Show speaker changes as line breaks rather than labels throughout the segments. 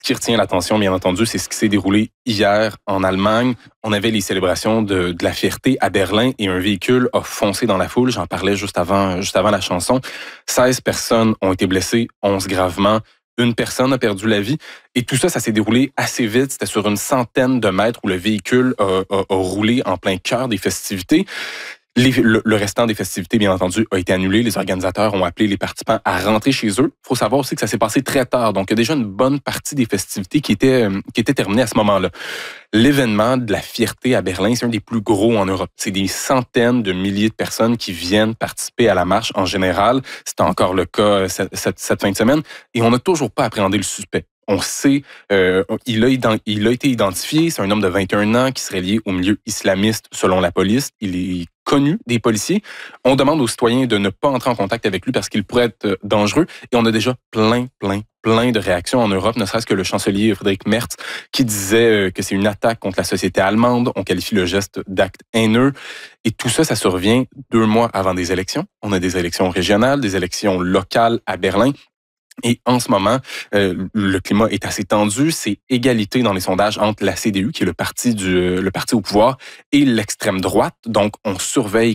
qui retient l'attention, bien entendu, c'est ce qui s'est déroulé hier en Allemagne. On avait les célébrations de la fierté à Berlin et un véhicule a foncé dans la foule. J'en parlais juste avant la chanson. 16 personnes ont été blessées, 11 gravement. Une personne a perdu la vie. Et tout ça, ça s'est déroulé assez vite. C'était sur une centaine de mètres où le véhicule a roulé en plein cœur des festivités. Le restant des festivités, bien entendu, a été annulé. Les organisateurs ont appelé les participants à rentrer chez eux. Il faut savoir aussi que ça s'est passé très tard. Donc, il y a déjà une bonne partie des festivités qui étaient terminées à ce moment-là. L'événement de la fierté à Berlin, c'est un des plus gros en Europe. C'est des centaines de milliers de personnes qui viennent participer à la marche en général. C'était encore le cas cette fin de semaine. Et on n'a toujours pas appréhendé le suspect. On sait, il a été identifié, c'est un homme de 21 ans qui serait lié au milieu islamiste selon la police. Il est connu des policiers. On demande aux citoyens de ne pas entrer en contact avec lui parce qu'il pourrait être dangereux. Et on a déjà plein de réactions en Europe, ne serait-ce que le chancelier Friedrich Merz qui disait que c'est une attaque contre la société allemande. On qualifie le geste d'acte haineux. Et tout ça, ça survient 2 mois avant des élections. On a des élections régionales, des élections locales à Berlin. Et en ce moment, le climat est assez tendu. C'est égalité dans les sondages entre la CDU, qui est le parti au pouvoir, et l'extrême droite. Donc, on surveille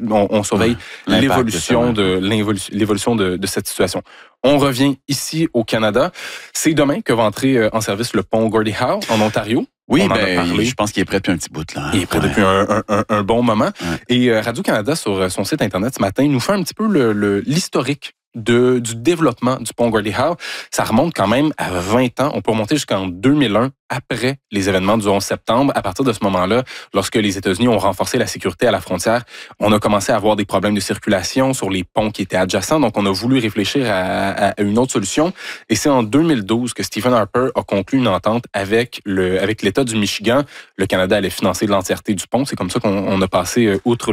l'évolution de cette situation. On revient ici au Canada. C'est demain que va entrer en service le pont Gordie Howe en Ontario.
Oui, je pense qu'il est prêt depuis un petit bout là.
Il est prêt depuis un bon moment. Ouais. Et Radio-Canada, sur son site Internet ce matin, nous fait un petit peu l'historique du développement du pont Gordie Howe. Ça remonte quand même à 20 ans. On peut remonter jusqu'en 2001, après les événements du 11 septembre. À partir de ce moment-là, lorsque les États-Unis ont renforcé la sécurité à la frontière, on a commencé à avoir des problèmes de circulation sur les ponts qui étaient adjacents. Donc, on a voulu réfléchir à une autre solution. Et c'est en 2012 que Stephen Harper a conclu une entente avec l'État du Michigan. Le Canada allait financer l'entièreté du pont. C'est comme ça qu'on a passé outre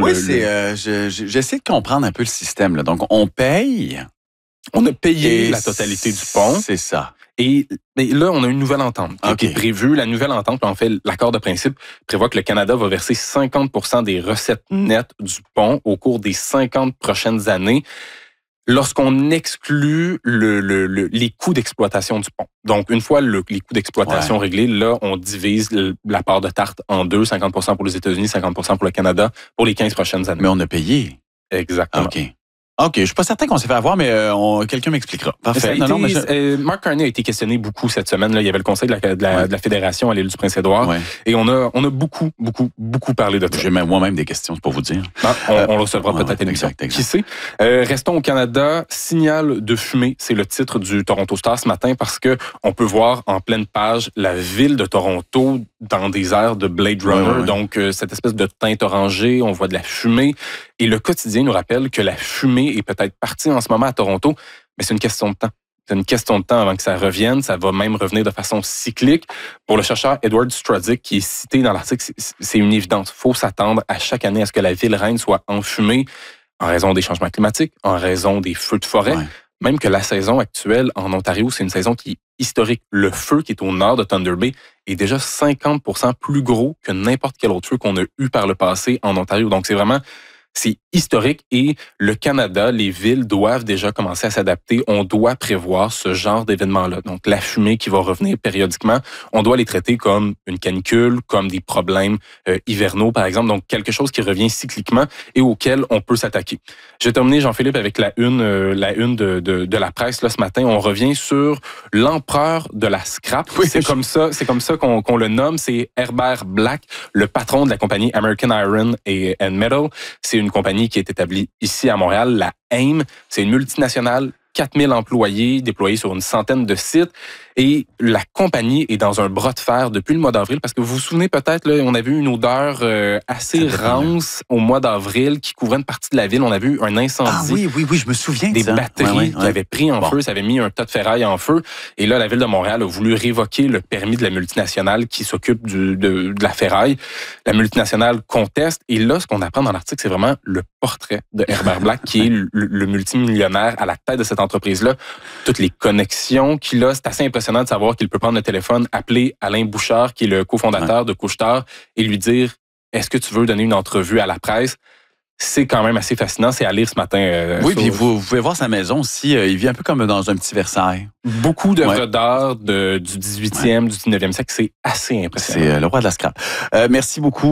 j'essaie de comprendre un peu le système, là. Donc, on paye.
On a payé la totalité du pont.
C'est ça.
Et là, on a une nouvelle entente qui est prévue. La nouvelle entente, en fait, l'accord de principe prévoit que le Canada va verser 50% des recettes nettes du pont au cours des 50 prochaines années lorsqu'on exclut les coûts d'exploitation du pont. Donc, une fois les coûts d'exploitation réglés, là, on divise la part de tarte en deux, 50% pour les États-Unis, 50% pour le Canada, pour les 15 prochaines années.
Mais on a payé.
Exactement.
OK, je suis pas certain qu'on s'est fait avoir, mais quelqu'un m'expliquera. Parfait.
Mark Carney a été questionné beaucoup cette semaine. Là, il y avait le conseil de la fédération à l'île du Prince-Édouard. Ouais. Et on a beaucoup parlé de ça.
J'ai moi-même des questions, pour vous dire.
On le recevra peut-être une émission. Qui sait? Restons au Canada. Signal de fumée, c'est le titre du Toronto Star ce matin parce que on peut voir en pleine page la ville de Toronto dans des airs de Blade Runner. Ouais. Donc, cette espèce de teinte orangée, on voit de la fumée. Et le quotidien nous rappelle que la fumée est peut-être partie en ce moment à Toronto, mais c'est une question de temps. C'est une question de temps avant que ça revienne. Ça va même revenir de façon cyclique. Pour le chercheur Edward Strodzik, qui est cité dans l'article, c'est une évidence. Il faut s'attendre à chaque année à ce que la ville reine soit enfumée en raison des changements climatiques, en raison des feux de forêt. Ouais. Même que la saison actuelle en Ontario, c'est une saison qui est historique. Le feu qui est au nord de Thunder Bay est déjà 50% plus gros que n'importe quel autre feu qu'on a eu par le passé en Ontario. Donc, c'est historique et le Canada, les villes doivent déjà commencer à s'adapter. On doit prévoir ce genre d'événement-là. Donc, la fumée qui va revenir périodiquement, on doit les traiter comme une canicule, comme des problèmes hivernaux, par exemple. Donc, quelque chose qui revient cycliquement et auquel on peut s'attaquer. Je vais terminer, Jean-Philippe, avec la une de la presse là ce matin. On revient sur l'empereur de la scrap. Oui, c'est comme ça qu'on le nomme. C'est Herbert Black, le patron de la compagnie American Iron and Metal. C'est une compagnie qui est établie ici à Montréal, la AIM. C'est une multinationale, 4000 employés déployés sur une centaine de sites. Et la compagnie est dans un bras de fer depuis le mois d'avril, parce que vous vous souvenez peut-être, là, on avait eu une odeur assez rance au mois d'avril qui couvrait une partie de la ville. On a vu un incendie.
Ah oui, je me souviens de
ça. Des batteries qui avaient pris en feu, ça avait mis un tas de ferraille en feu. Et là, la ville de Montréal a voulu révoquer le permis de la multinationale qui s'occupe de la ferraille. La multinationale conteste. Et là, ce qu'on apprend dans l'article, c'est vraiment le portrait de Herbert Black, qui est le multimillionnaire à la tête de cette entreprise-là. Toutes les connexions qu'il a, c'est assez impressionnant de savoir qu'il peut prendre le téléphone, appeler Alain Bouchard, qui est le cofondateur de Couche-Tard, et lui dire « Est-ce que tu veux donner une entrevue à la presse? » c'est quand même assez fascinant. C'est à lire ce matin.
Oui, puis vous pouvez voir sa maison aussi. Il vit un peu comme dans un petit Versailles.
Beaucoup d'œuvres d'art du 18e, du 19e siècle. C'est assez impressionnant.
C'est le roi de la scrap. Merci beaucoup.